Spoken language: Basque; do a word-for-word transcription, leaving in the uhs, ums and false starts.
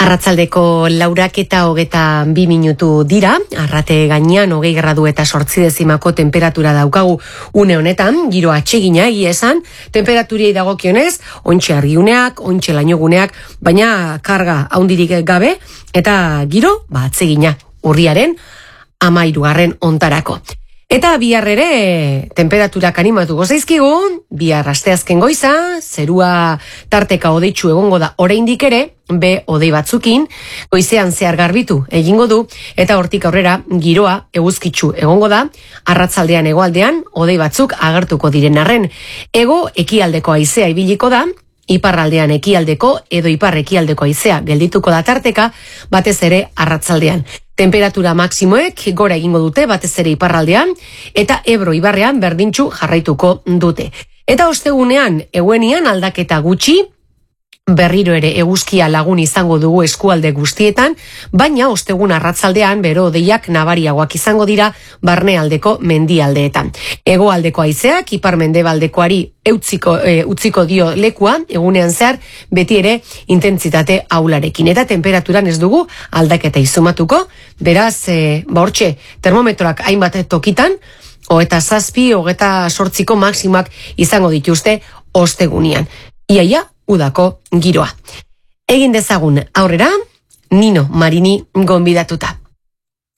Arratsaldeko laurak eta hogeta bi minutu dira, arrate gainean hogei gradu eta sortzi dezimako temperatura daukagu une honetan, giro atsegina egia esan, temperaturiei dagokionez, ontxe argiuneak, ontxe lainoguneak, baina karga haundirik gabe, eta giro, ba, atsegina, urriaren amairugarren ontarako. Eta bihar ere temperaturak animatuko zaizkigu, bihar asteazken goiza, zerua tarteka hodeitsu egongo da oraindik ere, be hodei batzukin, goizean zehar garbitu egingo du, eta hortik aurrera giroa eguzkitsu egongo da, arratzaldean hegoaldean hodei batzuk agertuko diren arren. Hego ekialdeko haizea ibiliko da, iparraldean ekialdeko edo ipar ekialdeko haizea geldituko da tarteka, batez ere arratzaldean. Temperatura maksimoek gora egingo dute batez ere iparraldean, eta Ebro ibarrean berdintsu jarraituko dute. Eta ostegunean, eguenian aldaketa gutxi, berriro ere eguzkia lagun izango dugu eskualde guztietan, baina ostegun arratzaldean bero hodeiak nabariagoak izango dira barnealdeko mendialdeetan. Hegoaldeko haizeak ipar mendebaldekoari eutziko, e, utziko dio lekua, egunean zehar beti ere intentsitate ahularekin. Eta temperaturan ez dugu aldaketa izumatuko, beraz, e, ba hortxe, termometroak hainbat tokitan, hogeta zazpi, hogeta sortziko maksimoak izango dituzte ostegunian. Iaia, udako giroa. Egin dezagun aurrera, Nino Marini gonbidatuta.